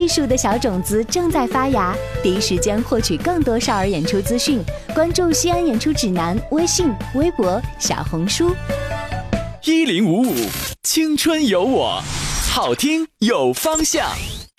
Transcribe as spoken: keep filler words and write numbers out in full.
术的小种子正在发芽，第一时间获取更多少儿演出资讯，关注西安演出指南微信、微博、小红书。 一零五五青春有我，好听有方向。